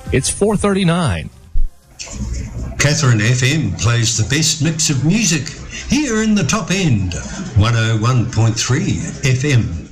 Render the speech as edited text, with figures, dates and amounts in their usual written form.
It's 4:39. Catherine FM plays the best mix of music here in the top end, 101.3 FM.